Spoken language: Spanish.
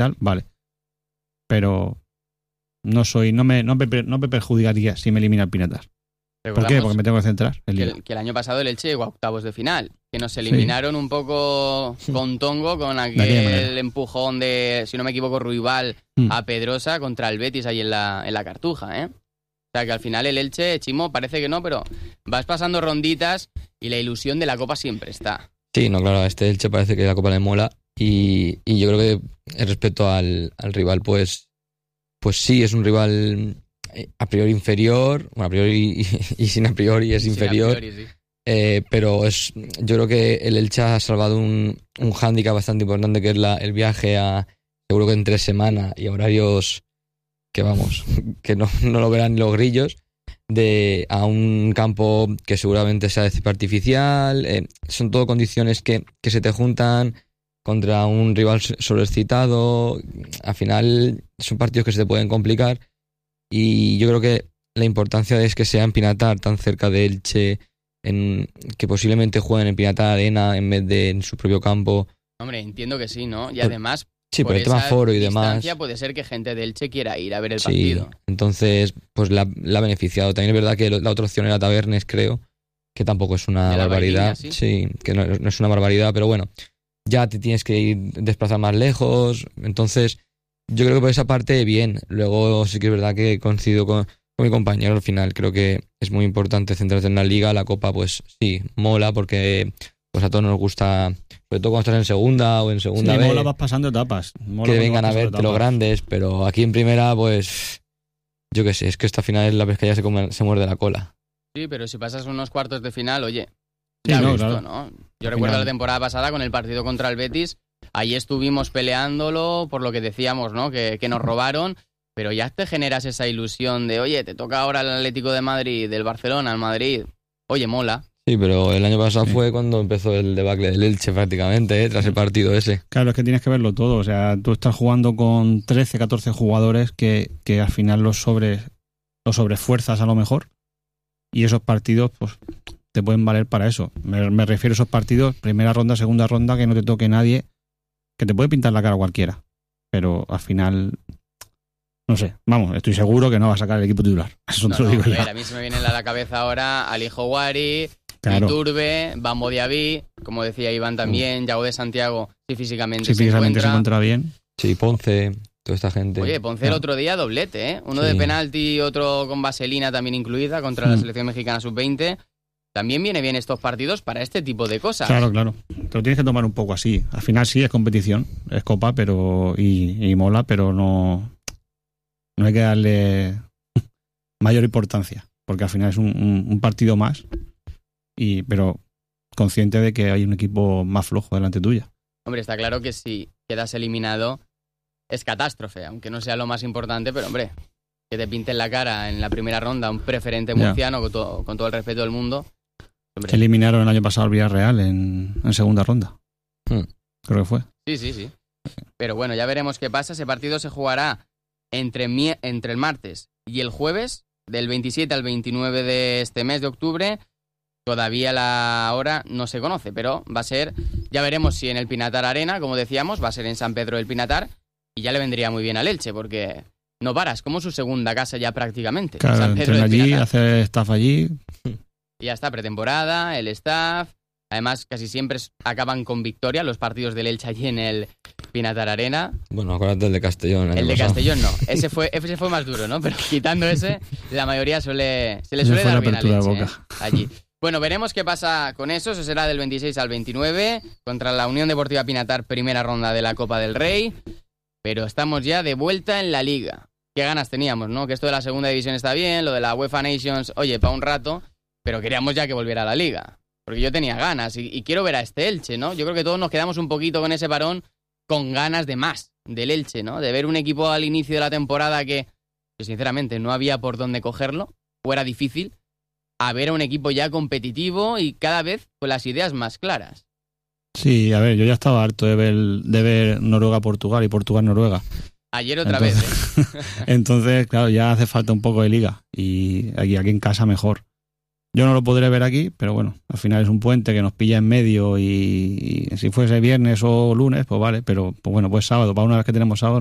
tal, vale. Pero no me perjudicaría si me elimina el Pinatar. ¿Por qué? Porque me tengo que centrar en Liga. Que el año pasado el Elche llegó a octavos de final, que nos eliminaron un poco con tongo, con aquel empujón de, si no me equivoco, Ruibal a Pedrosa contra el Betis ahí en la Cartuja, ¿eh? O sea que al final el Elche, Chimo, parece que no, pero vas pasando ronditas y la ilusión de la Copa siempre está. Sí, no, claro, a este Elche parece que la Copa le mola y yo creo que respecto al rival, pues sí, es un rival a priori inferior, bueno, a priori y sin a priori es inferior, priori, sí. pero yo creo que el Elche ha salvado un hándicap bastante importante, que es el viaje seguro que en 3 semanas y horarios que vamos, que no lo verán ni los grillos, a un campo que seguramente sea de césped artificial. Son todo condiciones que se te juntan contra un rival sobreexcitado. Al final son partidos que se te pueden complicar y yo creo que la importancia es que sea en Pinatar, tan cerca de Elche, que posiblemente jueguen en Pinatar Arena en vez de en su propio campo. Hombre, entiendo que sí, ¿no? Y además, sí, por el tema foro y demás, puede ser que gente de Elche quiera ir a ver el partido. Entonces, pues la ha beneficiado. También es verdad que la otra opción era Tabernes, creo, que tampoco es una barbaridad. Vaquilla, sí, que no es una barbaridad, pero bueno, ya te tienes que desplazar más lejos. Entonces, yo creo que por esa parte, bien. Luego sí que es verdad que coincido con mi compañero al final. Creo que es muy importante centrarse en la Liga. La Copa, pues sí, mola porque pues a todos nos gusta, sobre todo cuando estás en segunda o en segunda B. Mola, vas pasando etapas. Que vengan a verte los grandes, pero aquí en primera, pues yo qué sé, es que esta final es la vez que ya se muerde la cola. Sí, pero si pasas unos cuartos de final, oye, ya sí, claro. ¿no? Yo recuerdo la temporada pasada con el partido contra el Betis, ahí estuvimos peleándolo por lo que decíamos, ¿no? Que nos robaron, pero ya te generas esa ilusión de, oye, te toca ahora el Atlético de Madrid, del Barcelona, el Madrid, oye, mola. Sí, pero el año pasado fue cuando empezó el debacle del Elche prácticamente, tras el partido ese. Claro, es que tienes que verlo todo. O sea, tú estás jugando con 13, 14 jugadores que al final los sobrefuerzas a lo mejor. Y esos partidos, pues, te pueden valer para eso. Me refiero a esos partidos, primera ronda, segunda ronda, que no te toque nadie, que te puede pintar la cara cualquiera. Pero al final, no sé, vamos, estoy seguro que no va a sacar el equipo titular. Eso te lo digo ya. A mí se me viene a la cabeza ahora Ali Houari, claro. Iturbe, Bambo Diaby, como decía Iván también, Yago de Santiago, si físicamente se encuentra bien. Sí, Ponce, toda esta gente. Oye, Ponce el otro día doblete, ¿eh? Uno de penalti y otro con vaselina también incluida contra la selección mexicana sub-20. También viene bien estos partidos para este tipo de cosas. Claro. Te lo tienes que tomar un poco así. Al final sí es competición, es copa, pero y mola, pero no hay que darle mayor importancia, porque al final es un partido más. Pero consciente de que hay un equipo más flojo delante tuya. Hombre, está claro que si quedas eliminado es catástrofe, aunque no sea lo más importante, pero hombre, que te pinten la cara en la primera ronda un preferente murciano con todo el respeto del mundo. Hombre. Eliminaron el año pasado al Villarreal en segunda ronda. Creo que fue. Sí. Pero bueno, ya veremos qué pasa. Ese partido se jugará entre el martes y el jueves, del 27 al 29 de este mes de octubre. Todavía la hora no se conoce, pero va a ser, ya veremos si en el Pinatar Arena, como decíamos, va a ser en San Pedro del Pinatar, y ya le vendría muy bien al Elche, porque no paras, como su segunda casa ya prácticamente. Claro, San Pedro del allí, Pinatar. hacer staff allí. Y ya está, pretemporada, el staff, además casi siempre acaban con victoria los partidos del Elche allí en el Pinatar Arena. Bueno, acuérdate del de Castellón. El de Castellón no, ese fue más duro, ¿no? Pero quitando ese, la mayoría se le suele dar bien al Elche, allí. Bueno, veremos qué pasa con eso. Eso será del 26 al 29 contra la Unión Deportiva Pinatar, primera ronda de la Copa del Rey. Pero estamos ya de vuelta en la Liga. Qué ganas teníamos, ¿no? Que esto de la segunda división está bien, lo de la UEFA Nations, oye, para un rato, pero queríamos ya que volviera a la Liga. Porque yo tenía ganas y quiero ver a este Elche, ¿no? Yo creo que todos nos quedamos un poquito con ese parón, con ganas de más del Elche, ¿no? De ver un equipo al inicio de la temporada que sinceramente no había por dónde cogerlo, fuera difícil, a ver a un equipo ya competitivo y cada vez con las ideas más claras. Sí, a ver, yo ya estaba harto de ver Noruega-Portugal y Portugal-Noruega. Ayer otra vez. Entonces, claro, ya hace falta un poco de liga y aquí en casa mejor. Yo no lo podré ver aquí, pero bueno, al final es un puente que nos pilla en medio y si fuese viernes o lunes, pues vale, pero pues bueno, pues sábado, para una vez que tenemos sábado,